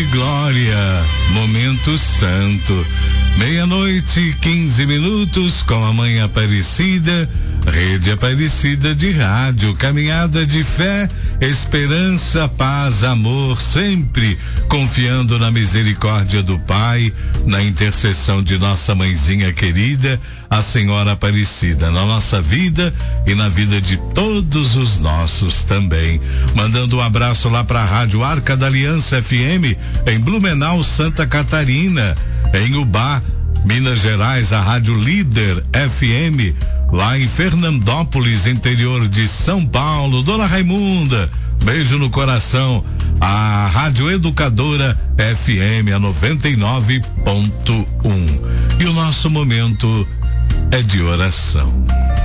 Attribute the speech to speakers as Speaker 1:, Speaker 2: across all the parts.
Speaker 1: glória, momento santo. 12:15 com a Mãe Aparecida, Rede Aparecida de Rádio, caminhada de fé, esperança, paz, amor, sempre confiando na misericórdia do Pai, na intercessão de nossa mãezinha querida, a Senhora Aparecida, na nossa vida e na vida de todos os nossos também. Mandando um abraço lá para a Rádio Arca da Aliança FM, em Blumenau, Santa Catarina. Em Ubá, Minas Gerais, a Rádio Líder FM, lá em Fernandópolis, interior de São Paulo. Dona Raimunda, beijo no coração. A Rádio Educadora FM, a 99.1. E o nosso momento é de oração.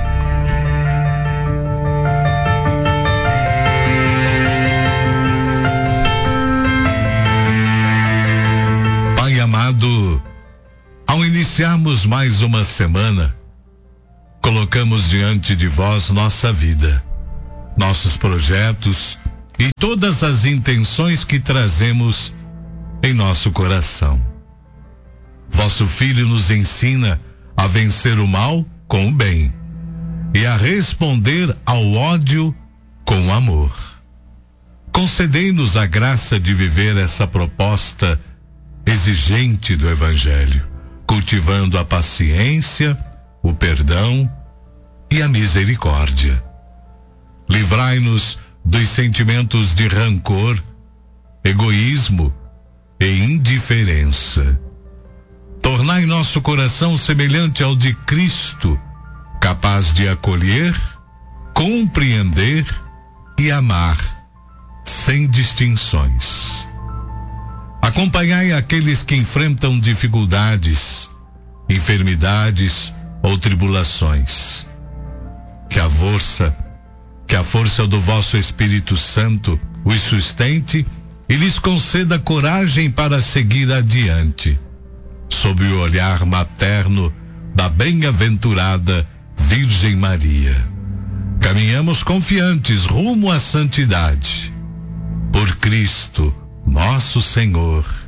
Speaker 1: Pai amado, ao iniciarmos mais uma semana, colocamos diante de vós nossa vida, nossos projetos e todas as intenções que trazemos em nosso coração. Vosso Filho nos ensina a vencer o mal com o bem e a responder ao ódio com amor. Concedei-nos a graça de viver essa proposta exigente do Evangelho, cultivando a paciência, o perdão e a misericórdia. Livrai-nos dos sentimentos de rancor, egoísmo e indiferença. Tornai nosso coração semelhante ao de Cristo, capaz de acolher, compreender e amar, sem distinções. Acompanhai aqueles que enfrentam dificuldades, enfermidades ou tribulações. Que a força do vosso Espírito Santo os sustente e lhes conceda coragem para seguir adiante, sob o olhar materno da bem-aventurada Virgem Maria. Caminhamos confiantes rumo à santidade. Por Cristo, nosso Senhor.